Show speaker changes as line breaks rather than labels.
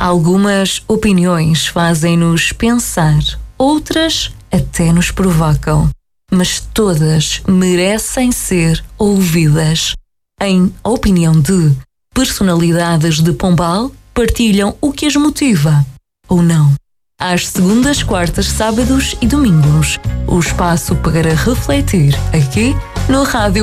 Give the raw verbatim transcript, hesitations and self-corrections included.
Algumas opiniões fazem-nos pensar, outras até nos provocam, mas todas merecem ser ouvidas. Em opinião de personalidades de Pombal, partilham o que as motiva, ou não. Às segundas, quartas, sábados e domingos, o espaço para refletir aqui no Rádio